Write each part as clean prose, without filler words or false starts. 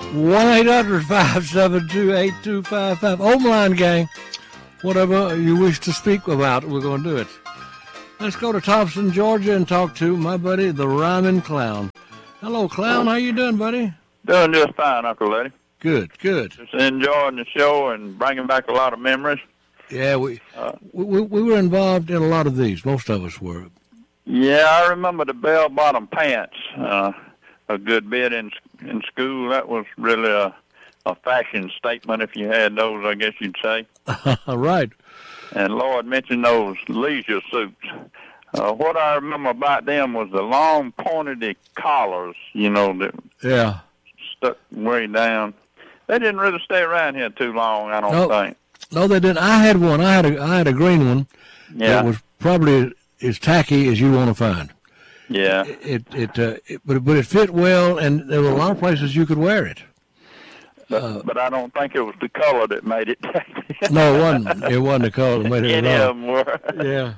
1-800-572-8255. Open line, gang. Whatever you wish to speak about, we're going to do it. Let's go to Thompson, Georgia, and talk to my buddy, the Rhyming Clown. Hello, Clown. How you doing, buddy? Doing just fine, Uncle Eddie. Good. Just enjoying the show and bringing back a lot of memories. Yeah, we were involved in a lot of these. Most of us were. Yeah, I remember the bell-bottom pants a good bit in school. That was really a fashion statement if you had those, I guess you'd say. Right. And Lord mentioned those leisure suits. What I remember about them was the long, pointed collars, that stuck way down. They didn't really stay around here too long, I don't think. No, they didn't. I had one. I had a green one. Yeah. That was probably as tacky as you want to find. Yeah. But it fit well, and there were a lot of places you could wear it. But I don't think it was the color that made it tacky. No, it wasn't. It wasn't the color that made it Any at all. of them were. Yeah.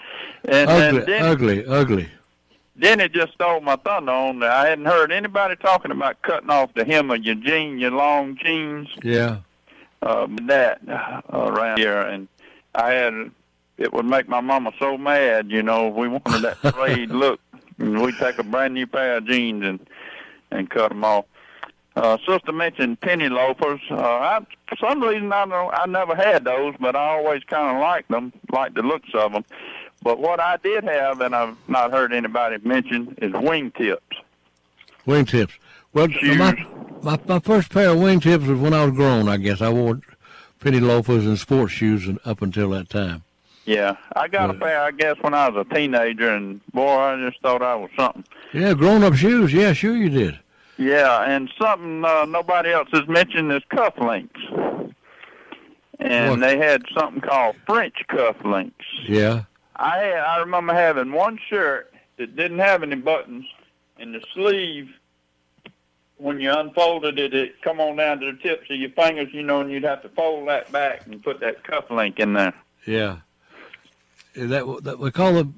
And ugly. Then it just stole my thunder on. I hadn't heard anybody talking about cutting off the hem of your long jeans. Yeah. That around here, and it would make my mama so mad, we wanted that frayed look, and we'd take a brand new pair of jeans and cut them off. Sister mentioned penny loafers. For some reason, I never had those, but I always kind of liked them, liked the looks of them. But what I did have, and I've not heard anybody mention, is wingtips. Wingtips. Well, my first pair of wingtips was when I was grown, I guess. I wore penny loafers and sports shoes up until that time. Yeah, I got a pair, I guess, when I was a teenager, and, boy, I just thought I was something. Yeah, grown-up shoes. Yeah, sure you did. Yeah, and something nobody else has mentioned is cufflinks. And they had something called French cufflinks. Yeah. I remember having one shirt that didn't have any buttons, and the sleeve, when you unfolded it, it come on down to the tips of your fingers, and you'd have to fold that back and put that cufflink in there. Yeah. That we call them,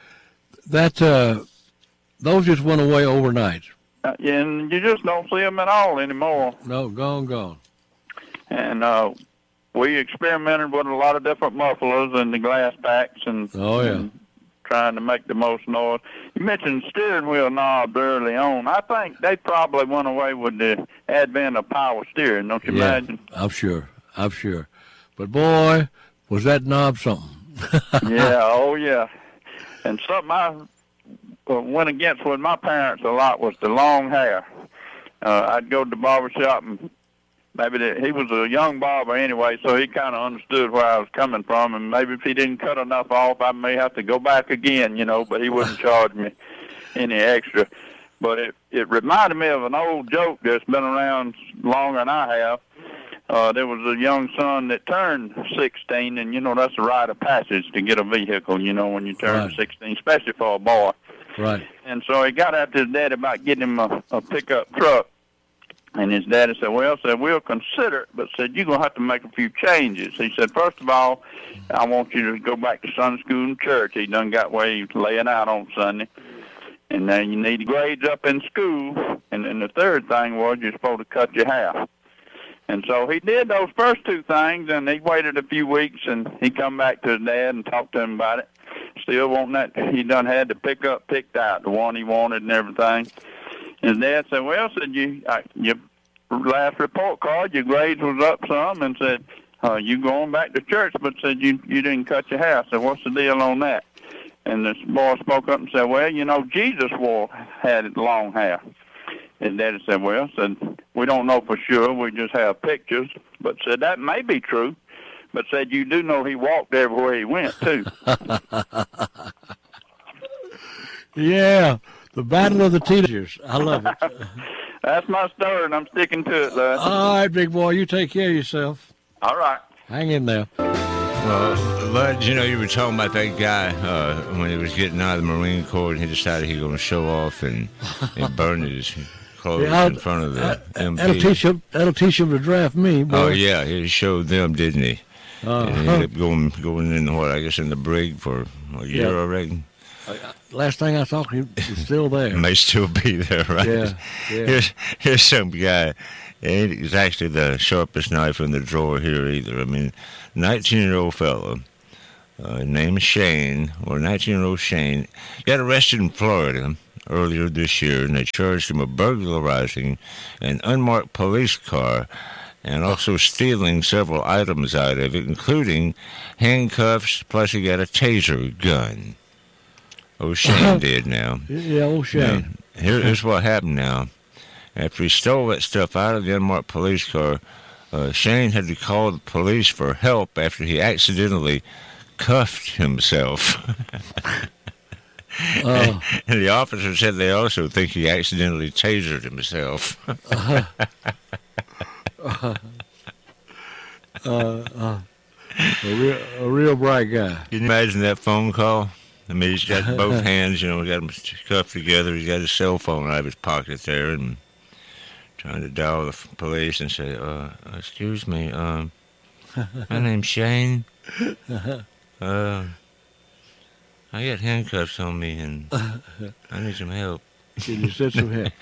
those just went away overnight. And you just don't see them at all anymore. No, gone. And we experimented with a lot of different mufflers and the glass packs and trying to make the most noise. You mentioned steering wheel knobs early on. I think they probably went away with the advent of power steering, don't you imagine? I'm sure. But, boy, was that knob something. Yeah. And something I went against with my parents a lot was the long hair. I'd go to the barber shop, and he was a young barber anyway, so he kind of understood where I was coming from, and maybe if he didn't cut enough off, I may have to go back again, but he wouldn't charge me any extra. But it reminded me of an old joke that's been around longer than I have. There was a young son that turned 16, and, that's a rite of passage to get a vehicle, when you turn 16, especially for a boy. Right. And so he got after his daddy about getting him a pickup truck. And his daddy said, we'll consider it, but said, you're going to have to make a few changes. He said, first of all, I want you to go back to Sunday school and church. He done got where he was laying out on Sunday. And then you need grades up in school. And then the third thing was you're supposed to cut your hair. And so he did those first two things, and he waited a few weeks, and he come back to his dad and talked to him about it. Still wanting that. He done had the pickup picked out, the one he wanted and everything. His dad said, your last report card, your grades was up some, and said, you going back to church, but said you didn't cut your hair. I said, what's the deal on that? And this boy spoke up and said, Jesus had long hair. His daddy said, we don't know for sure. We just have pictures. But said, that may be true. But said, you do know he walked everywhere he went, too. Yeah, the battle of the teenagers. I love it. That's my story, and I'm sticking to it, lad. All right, big boy, you take care of yourself. All right. Hang in there. Well, Bud, you were talking about that guy when he was getting out of the Marine Corps, and he decided he was going to show off and burn his clothes in front of the MP. That'll teach him to draft me, boy. Oh, yeah, he showed them, didn't he? And he ended up going in in the brig for a year, I reckon. Last thing I saw, he was still there. May still be there, right? Yeah. Here's some guy. Ain't exactly the sharpest knife in the drawer here either. I mean, 19-year-old fella named Shane, or 19-year-old Shane, got arrested in Florida earlier this year, and they charged him with burglarizing an unmarked police car and also stealing several items out of it, including handcuffs, plus he got a taser gun. Oh, Shane did now. Yeah, old Shane. Now, here's what happened now. After he stole that stuff out of the unmarked police car, Shane had to call the police for help after he accidentally cuffed himself. And the officer said they also think he accidentally tasered himself. A real bright guy. Can you imagine that phone call? I mean, he's got both hands, got them cuffed together. He's got his cell phone out of his pocket there and trying to dial the police and say, excuse me, my name's Shane. I got handcuffs on me and I need some help. Can you send some help?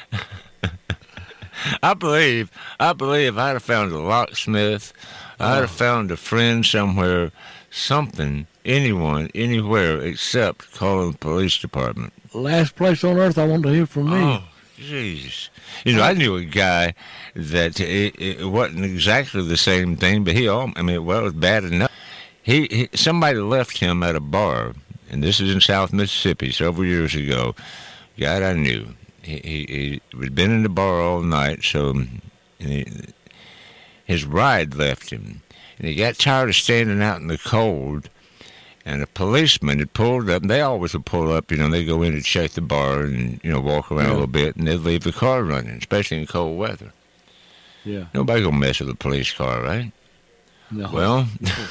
I believe if I'd have found a locksmith, I'd have found a friend somewhere, something, anyone, anywhere except calling the police department. Last place on earth I want to hear from me. Oh, jeez. I knew a guy that it wasn't exactly the same thing, but it was bad enough. Somebody left him at a bar, and this is in South Mississippi several years ago. Guy I knew. He had been in the bar all night, so his ride left him. And he got tired of standing out in the cold, and a policeman had pulled up. And they always would pull up, they go in and check the bar and, walk around a little bit, and they'd leave the car running, especially in cold weather. Yeah. Nobody gonna mess with a police car, right? No. Well,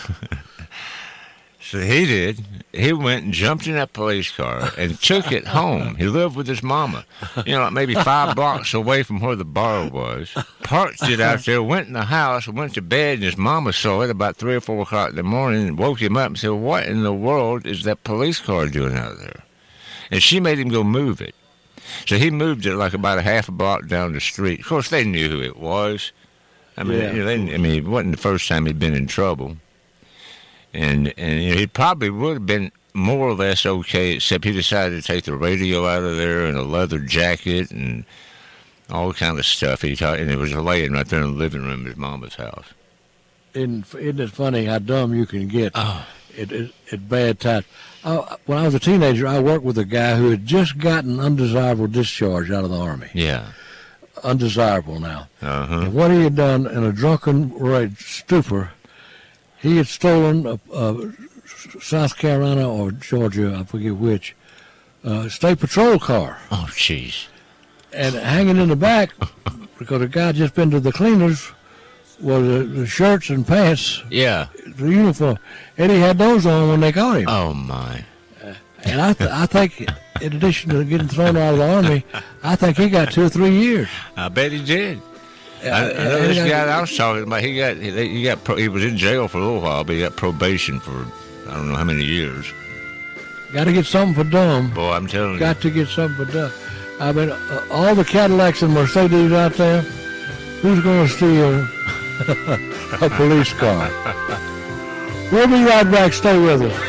so he did. He went and jumped in that police car and took it home. He lived with his mama, maybe 5 blocks away from where the bar was. Parked it out there, went in the house, went to bed, and his mama saw it about 3 or 4 o'clock in the morning and woke him up and said, what in the world is that police car doing out there? And she made him go move it. So he moved it like about a half a block down the street. Of course, they knew who it was. It wasn't the first time he'd been in trouble. And he probably would have been more or less okay, except he decided to take the radio out of there and a leather jacket and all kind of stuff. And it was laying right there in the living room of his mama's house. Isn't it funny how dumb you can get at bad times? When I was a teenager, I worked with a guy who had just gotten undesirable discharge out of the Army. Yeah. Undesirable now. Uh-huh. And what he had done in a drunken stupor, he had stolen a South Carolina or Georgia, I forget which, state patrol car. Oh, jeez. And hanging in the back, because the guy just been to the cleaners, was the shirts and pants. Yeah. The uniform. Eddie had those on when they caught him. Oh, my. And I think, in addition to getting thrown out of the Army, I think he got 2 or 3 years. I bet he did. I know this guy that I was talking about. He was in jail for a little while, but he got probation for I don't know how many years. Got to get something for dumb. Boy, I'm telling you. Got to get something for dumb. I mean, all the Cadillacs and Mercedes out there, who's going to steal a police car? We'll be right back. Stay with us.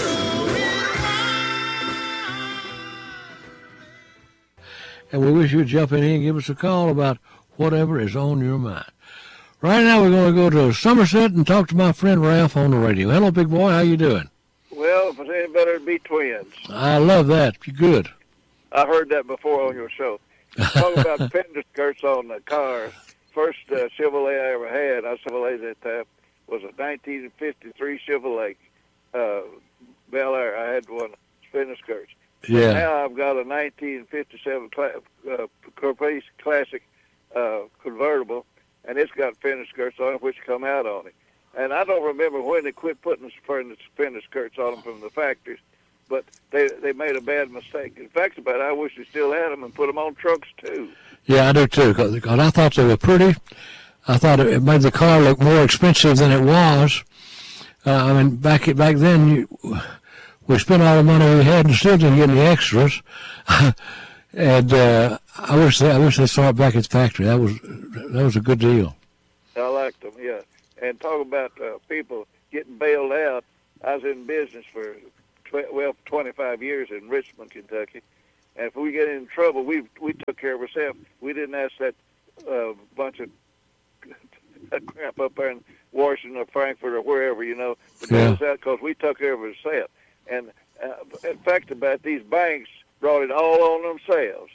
And we wish you'd jump in here and give us a call about whatever is on your mind. Right now we're going to go to Somerset and talk to my friend Ralph on the radio. Hello, big boy. How you doing? Well, if it's any better, it'd be twins. I love that. You're good. I heard that before on your show. Talking about fender skirts on the car. First Chevrolet I ever had, Chevrolet at that time, was a 1953 Chevrolet Bel Air. I had one fender skirts. Yeah. Now I've got a 1957 Caprice Classic convertible, and it's got fender skirts on it, which come out on it. And I don't remember when they quit putting fender skirts on them from the factories, but they made a bad mistake. In fact, I wish they still had them and put them on trucks, too. Yeah, I do, too, because I thought they were pretty. I thought it made the car look more expensive than it was. Back then, we spent all the money we had and still didn't get any extras. And I wish they saw it back at the factory. That was a good deal. I liked them, yeah. And talk about people getting bailed out. I was in business for 25 years in Richmond, Kentucky. And if we get in trouble, we took care of ourselves. We didn't ask that bunch of crap up there in Washington or Frankfurt or wherever, to bail us out, because we took care of ourselves. And in fact, about these banks brought it all on themselves.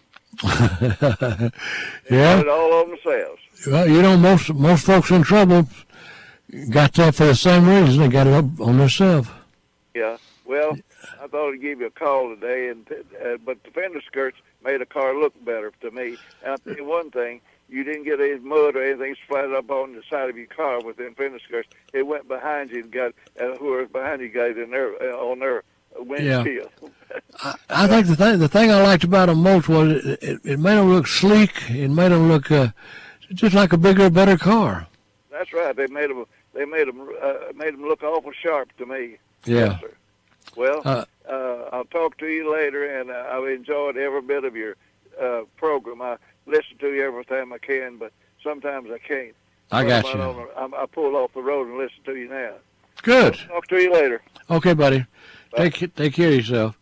Yeah. Brought it all on themselves. Well, most folks in trouble got that for the same reason. They got it up on themselves. Yeah. Well, I thought I'd give you a call today, but the fender skirts made a car look better to me. And I'll tell you one thing, you didn't get any mud or anything splattered up on the side of your car with them fender skirts. It went behind you and got whoever behind you got it in there on their windshield. Yeah. I think the thing I liked about them most was it made them look sleek. It made them look just like a bigger, better car. That's right. They made them look awful sharp to me. Yeah. Yes, sir. Well, I'll talk to you later, and I've enjoyed every bit of your program. I listen to you every time I can, but sometimes I can't. I got you. I pull off the road and listen to you now. Good. I'll talk to you later. Okay, buddy. Take care of yourself.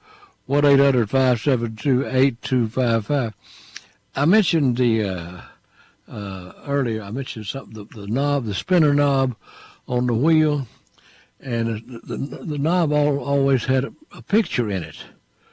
1-800-572-8255. I mentioned earlier. I mentioned something. The knob, the spinner knob on the wheel, and the knob always had a picture in it,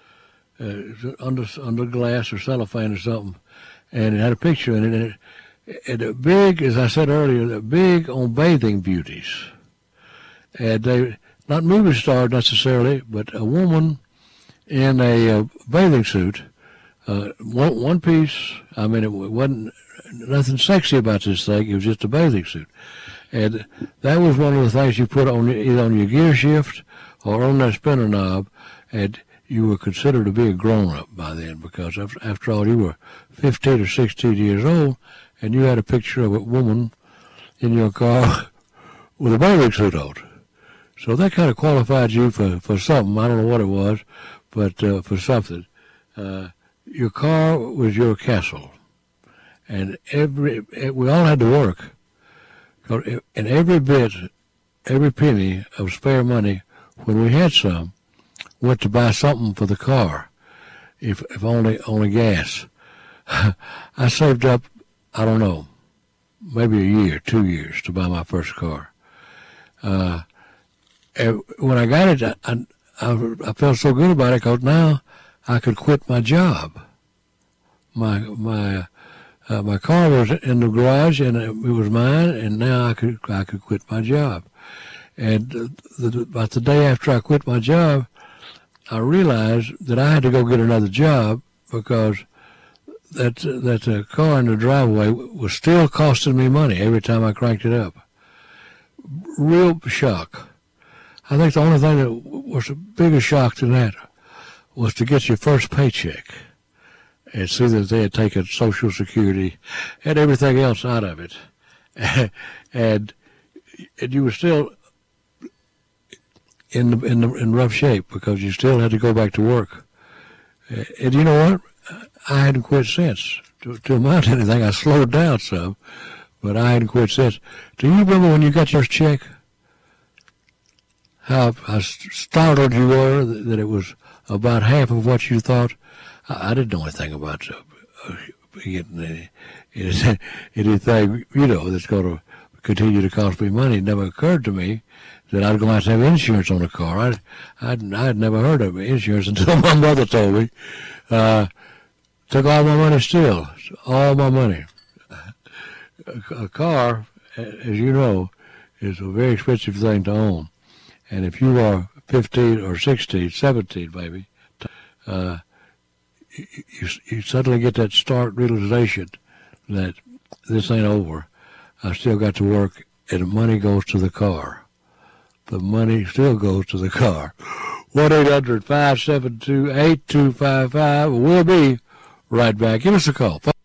under glass or cellophane or something, and it had a picture in it. And it big, as I said earlier, they're big on bathing beauties, and they not movie stars necessarily, but a woman in a bathing suit, one piece. I mean, it wasn't nothing sexy about this thing. It was just a bathing suit. And that was one of the things you put on either on your gear shift or on that spinner knob, and you were considered to be a grown-up by then, because after all, you were 15 or 16 years old, and you had a picture of a woman in your car with a bathing suit on. So that kind of qualified you for something. I don't know what it was, but for something. Your car was your castle, and we all had to work. And every penny of spare money, when we had some, went to buy something for the car, if only gas. I saved up, I don't know, maybe a year, 2 years to buy my first car. And when I got it, I felt so good about it, because now I could quit my job. My car was in the garage, and it was mine, and now I could quit my job. And about the day after I quit my job, I realized that I had to go get another job, because that car in the driveway was still costing me money every time I cranked it up. Real shock. I think the only thing that was a bigger shock than that was to get your first paycheck and see that they had taken Social Security and everything else out of it, and you were still in rough shape, because you still had to go back to work. And you know what? I hadn't quit since. To amount to anything, I slowed down some, but I hadn't quit since. Do you remember when you got your check? How startled you were that it was about half of what you thought? I didn't know anything about getting anything, that's going to continue to cost me money. It never occurred to me that I was going to have insurance on the car. I'd never heard of insurance until my mother told me. Took all my money still, all my money. A car, as you know, is a very expensive thing to own. And if you are 15 or 16, 17 maybe, you suddenly get that stark realization that this ain't over. I still got to work, and the money goes to the car. The money still goes to the car. 1-800-572-8255. We'll be right back. Give us a call.